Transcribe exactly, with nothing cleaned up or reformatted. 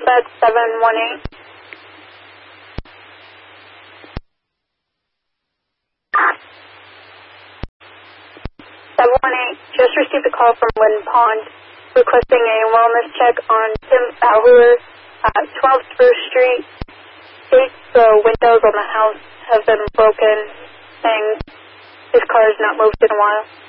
Alphabet seven one eight. seven one eight, just received a call from Lynn Pond requesting a wellness check on Tim Fowler at twelve Spruce Street. States the windows on the house have been broken, saying his car has not moved in a while.